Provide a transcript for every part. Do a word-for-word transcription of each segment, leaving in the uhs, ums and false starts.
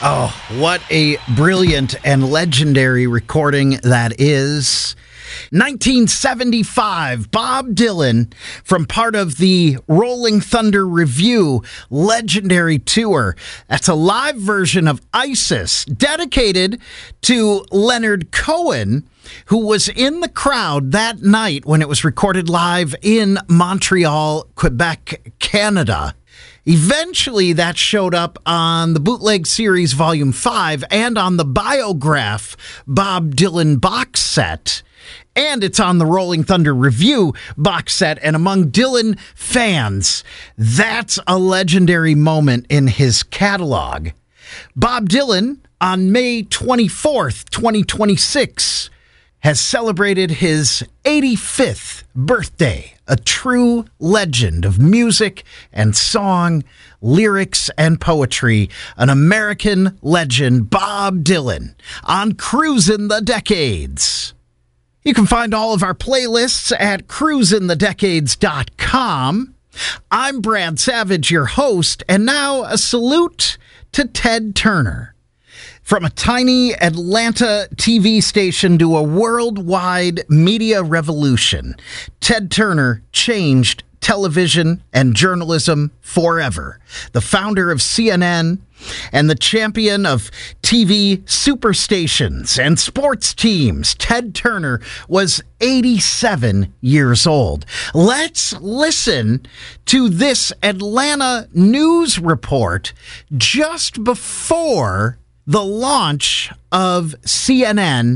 Oh, what a brilliant and legendary recording that is. nineteen seventy-five, Bob Dylan, from part of the Rolling Thunder Revue legendary tour. That's a live version of Isis, dedicated to Leonard Cohen, who was in the crowd that night when it was recorded live in Montreal, Quebec, Canada. Eventually, that showed up on the Bootleg Series Volume five and on the Biograph Bob Dylan box set. And it's on the Rolling Thunder Revue box set. And among Dylan fans, that's a legendary moment in his catalog. Bob Dylan, on May twenty-fourth, twenty twenty-six, has celebrated his eighty-fifth birthday, a true legend of music and song, lyrics and poetry, an American legend, Bob Dylan, on Cruisin' the Decades. You can find all of our playlists at cruisin the decades dot com. I'm Brad Savage, your host, and now a salute to Ted Turner. From a tiny Atlanta T V station to a worldwide media revolution, Ted Turner changed television and journalism forever. The founder of C N N and the champion of T V superstations and sports teams, Ted Turner was eighty-seven years old. Let's listen to this Atlanta news report just before the launch of C N N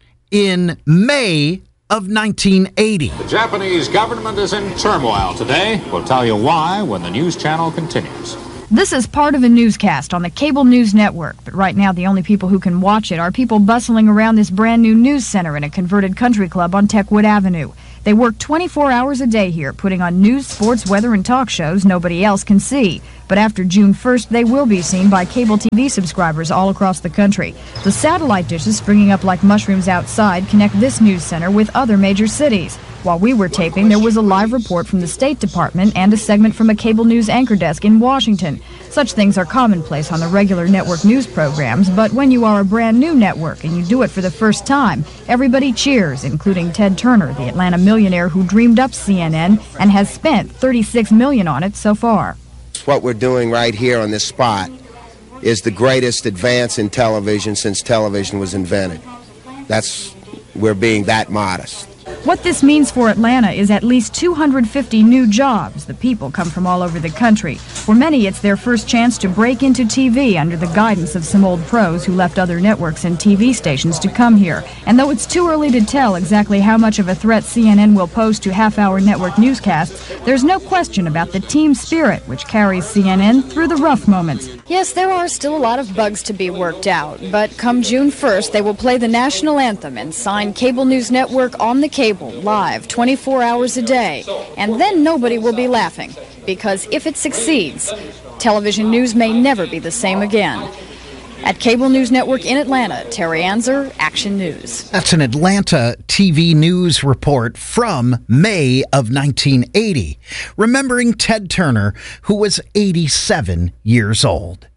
in May of nineteen eighty. The Japanese government is in turmoil today. We'll tell you why when the news channel continues. This is part of a newscast on the Cable News Network, but right now the only people who can watch it are people bustling around this brand new news center in a converted country club on Techwood Avenue. They work twenty-four hours a day here, putting on news, sports, weather, and talk shows nobody else can see. But after June first, they will be seen by cable T V subscribers all across the country. The satellite dishes springing up like mushrooms outside connect this news center with other major cities. While we were taping, there was a live report from the State Department and a segment from a cable news anchor desk in Washington. Such things are commonplace on the regular network news programs, but when you are a brand new network and you do it for the first time, everybody cheers, including Ted Turner, the Atlanta millionaire who dreamed up C N N and has spent thirty-six million dollars on it so far. What we're doing right here on this spot is the greatest advance in television since television was invented. That's, we're being that modest. What this means for Atlanta is at least two hundred fifty new jobs. The people come from all over the country. For many, it's their first chance to break into T V under the guidance of some old pros who left other networks and T V stations to come here. And though it's too early to tell exactly how much of a threat C N N will pose to half-hour network newscasts, there's no question about the team spirit which carries C N N through the rough moments. Yes, there are still a lot of bugs to be worked out, but come June first, they will play the national anthem and sign Cable News Network on the cable, live, twenty-four hours a day. And then nobody will be laughing, because if it succeeds, television news may never be the same again. At Cable News Network in Atlanta, Terry Anzer, Action News. That's an Atlanta T V news report from May of nineteen eighty, remembering Ted Turner, who was eighty-seven years old.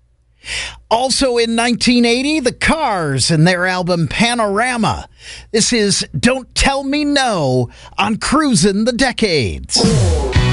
Also in nineteen eighty, the Cars and their album Panorama. This is Don't Tell Me No on Cruisin' the Decades.